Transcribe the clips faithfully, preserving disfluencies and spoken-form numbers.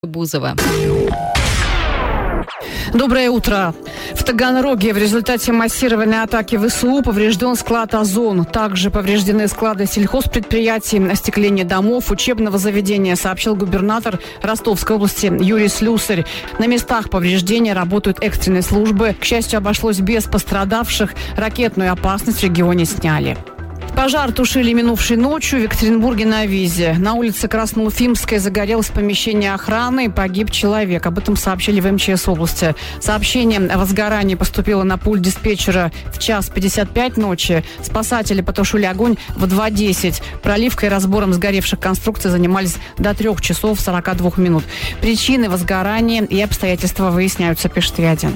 Бузова. Доброе утро. В Таганроге в результате массированной атаки ВСУ поврежден склад «Озон». Также повреждены склады сельхозпредприятий, остекление домов, учебного заведения, сообщил губернатор Ростовской области Юрий Слюсарь. На местах повреждения работают экстренные службы. К счастью, обошлось без пострадавших. Ракетную опасность в регионе сняли. Пожар тушили минувшей ночью в Екатеринбурге на Визе. На улице Красноуфимской загорелось помещение охраны и погиб человек. Об этом сообщили в эм че эс области. Сообщение о возгорании поступило на пульт диспетчера в час пятьдесят пять ночи. Спасатели потушили огонь в два десять. Проливкой и разбором сгоревших конструкций занимались до трех часов сорока двух минут. Причины возгорания и обстоятельства выясняются, пишет Ядин.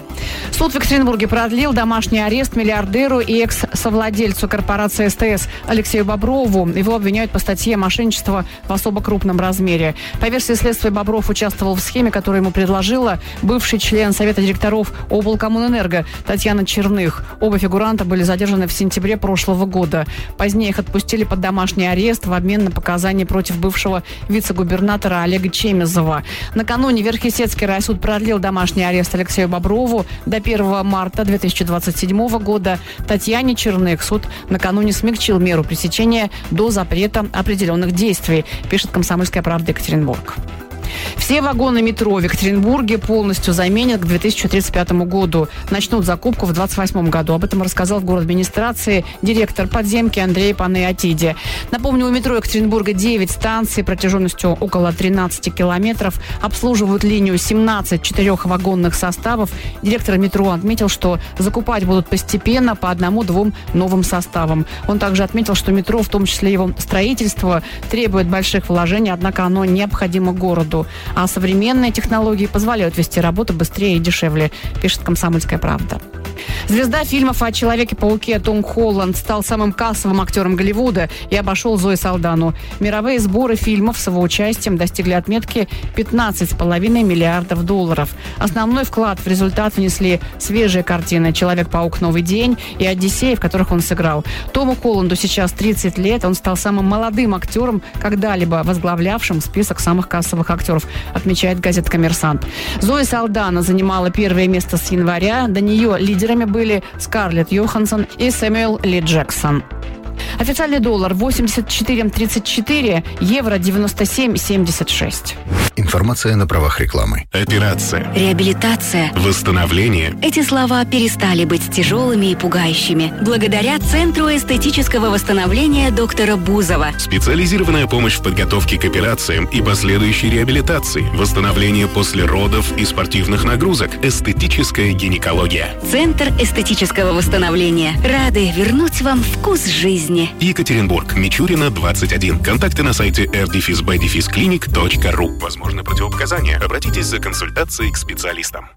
Суд в Екатеринбурге продлил домашний арест миллиардеру и экс-совладельцу корпорации эс тэ эс Алексею Боброву. Его обвиняют по статье «Мошенничество в особо крупном размере». По версии следствия, Бобров участвовал в схеме, которую ему предложила бывший член Совета директоров облкоммунэнерго Татьяна Черных. Оба фигуранта были задержаны в сентябре прошлого года. Позднее их отпустили под домашний арест в обмен на показания против бывшего вице-губернатора Олега Чемезова. Накануне Верхесецкий райсуд продлил домашний арест Алексею Боброву до первого марта две тысячи двадцать седьмого года. Татьяне Черных суд накануне смягчил меру пресечения до запрета определенных действий, пишет «Комсомольская правда» Екатеринбург. Все вагоны метро в Екатеринбурге полностью заменят к две тысячи тридцать пятому году. Начнут закупку в двадцать восьмом году. Об этом рассказал в город-администрации директор подземки Андрей Панеатиди. Напомню, у метро Екатеринбурга девять станций протяженностью около тринадцати километров. Обслуживают линию семнадцать четырехвагонных составов. Директор метро отметил, что закупать будут постепенно по одному-двум новым составам. Он также отметил, что метро, в том числе его строительство, требует больших вложений, однако оно необходимо городу. А современные технологии позволяют вести работу быстрее и дешевле, пишет «Комсомольская правда». Звезда фильмов о Человеке-пауке Том Холланд стал самым кассовым актером Голливуда и обошел Зою Салдану. Мировые сборы фильмов с его участием достигли отметки пятнадцать с половиной миллиардов долларов. Основной вклад в результат внесли свежие картины «Человек-паук. Новый день» и «Одиссея», в которых он сыграл. Тому Холланду сейчас тридцать лет. Он стал самым молодым актером, когда-либо возглавлявшим список самых кассовых актеров, отмечает газета «Коммерсант». Зоя Салдана занимала первое место с января. До нее лидерами были Скарлетт Йоханссон и Сэмюэл Ли Джексон. Официальный доллар восемьдесят четыре тридцать четыре, евро девяносто семь семьдесят шесть. Информация на правах рекламы. Операция. Реабилитация. Восстановление. Эти слова перестали быть тяжелыми и пугающими благодаря Центру эстетического восстановления доктора Бузова. Специализированная помощь в подготовке к операциям и последующей реабилитации. Восстановление после родов и спортивных нагрузок. Эстетическая гинекология. Центр эстетического восстановления. Рады вернуть вам вкус жизни. Екатеринбург. Мичурина, двадцать один. Контакты на сайте эр дефис бэ дефис клиник точка ру. Возможно, противопоказания. Обратитесь за консультацией к специалистам.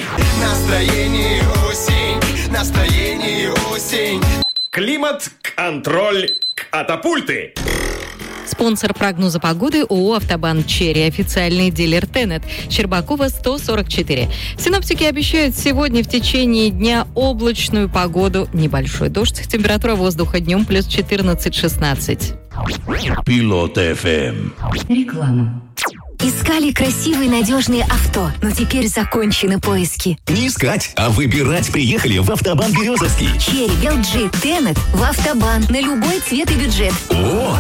Настроение осень, настроение осень. Климат-контроль катапульты. Спонсор прогноза погоды ООО «Автобан Черри», официальный дилер Тенет, Щербакова, сто сорок четыре. Синоптики обещают сегодня в течение дня облачную погоду, небольшой дождь, температура воздуха днем плюс четырнадцать-шестнадцать. Пилот эф эм. Реклама. Искали красивые, надежные авто, но теперь закончены поиски. Не искать, а выбирать приехали в «Автобан Березовский». Черри, эл джи, Тенет в «Автобан» на любой цвет и бюджет. О,